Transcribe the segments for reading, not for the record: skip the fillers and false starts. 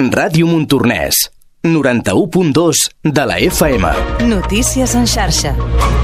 Ràdio Montornès, 91.2 de la FM. Notícies en xarxa.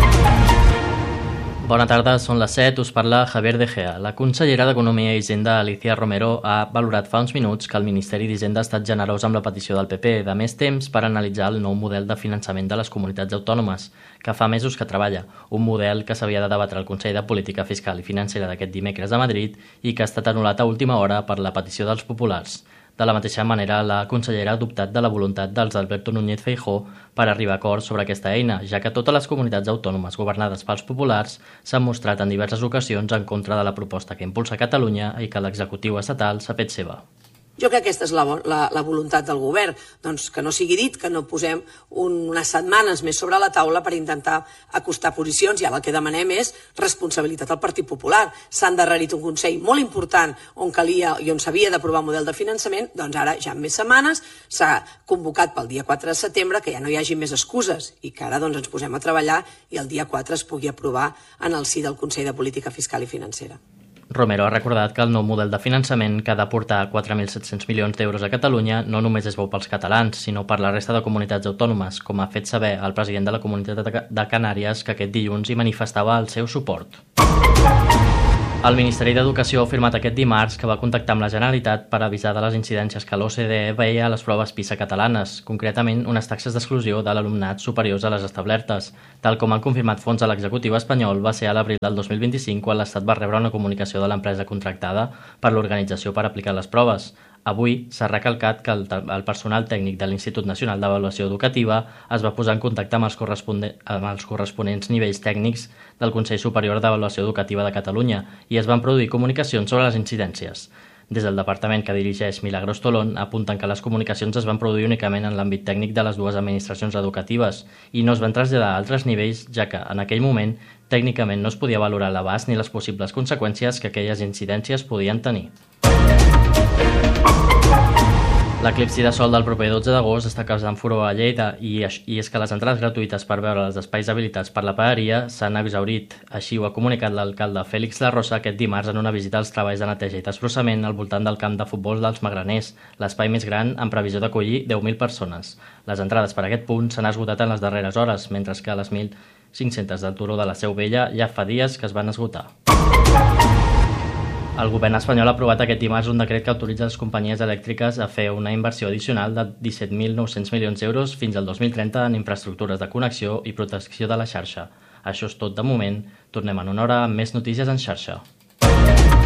Bona tarda, són les 7, us parla Javier De Gea. La consellera d'Economia i Hisenda, Alicia Romero, ha valorat fa uns minuts que el Ministeri d'Hisenda ha estat generós amb la petició del PP de més temps per analitzar el nou model de finançament de les comunitats autònomes, que fa mesos que treballa, un model que s'havia de debatre al Consell de Política Fiscal i Financera d'aquest dimecres a Madrid i que ha estat anul·lat a última hora per la petició dels populars. De la mateixa manera, la consellera ha dubtat de la voluntat dels Alberto Núñez Feijóo per arribar a acords sobre aquesta eina, ja que totes les comunitats autònomes governades pels populars s'han mostrat en diverses ocasions en contra de la proposta que impulsa Catalunya i que l'executiu estatal s'ha fet seva. Jo crec que aquesta és la voluntat del govern, doncs que no sigui dit que no posem unes setmanes més sobre la taula per intentar acostar posicions, i ara el que demanem és responsabilitat al Partit Popular. S'ha endarrerit un Consell molt important on calia i on s'havia d'aprovar un model de finançament, doncs ara ja en més setmanes s'ha convocat pel dia 4 de setembre, que ja no hi hagi més excuses i que ara doncs ens posem a treballar i el dia 4 es pugui aprovar en el si del Consell de Política Fiscal i Financera. Romero ha recordat que el nou model de finançament, que ha d'aportar 4.700 milions d'euros a Catalunya, no només és bo pels catalans, sinó per la resta de comunitats autònomes, com ha fet saber el president de la Comunitat de Canàries, que aquest dilluns hi manifestava el seu suport. El Ministeri d'Educació ha afirmat aquest dimarts que va contactar amb la Generalitat per avisar de les incidències que l'OCDE veia a les proves PISA catalanes, concretament unes taxes d'exclusió de l'alumnat superiors a les establertes. Tal com han confirmat fonts de l'executiu espanyol, va ser a l'abril del 2025 quan l'Estat va rebre una comunicació de l'empresa contractada per l'organització per aplicar les proves. Avui s'ha recalcat que el personal tècnic de l'Institut Nacional d'Avaluació Educativa es va posar en contacte amb els corresponents nivells tècnics del Consell Superior d'Avaluació Educativa de Catalunya i es van produir comunicacions sobre les incidències. Des del departament que dirigeix Milagros Tolón apunten que les comunicacions es van produir únicament en l'àmbit tècnic de les dues administracions educatives i no es van traslladar a altres nivells, ja que en aquell moment tècnicament no es podia valorar l'abast ni les possibles conseqüències que aquelles incidències podien tenir. L'eclipsi de sol del proper 12 d'agost està causant furor a Lleida i és que les entrades gratuïtes per veure els espais habilitats per la paeria s'han exhaurit. Així ho ha comunicat l'alcalde Félix La Rosa aquest dimarts en una visita als treballs de neteja i desbrossament al voltant del camp de futbol dels Magraners, l'espai més gran amb previsió d'acollir 10.000 persones. Les entrades per a aquest punt s'han esgotat en les darreres hores, mentre que a les 1.500 del turó de la Seu Vella ja fa dies que es van esgotar. El govern espanyol ha aprovat aquest dimarts un decret que autoritza les companyies elèctriques a fer una inversió addicional de 17.900 milions d'euros fins al 2030 en infraestructures de connexió i protecció de la xarxa. Això és tot de moment. Tornem en una hora amb més notícies en xarxa.